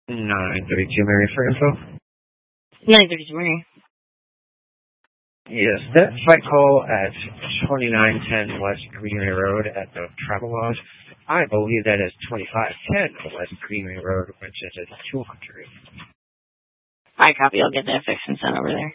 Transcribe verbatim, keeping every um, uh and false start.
nine thirty-two Mary for info. nine thirty-two Mary. Yes, that flight call at twenty-nine ten West Greenway Road at the Travel Lodge, I believe that is twenty-five ten West Greenway Road, which is at two hundred. I copy. I'll get that fixed and sent over there.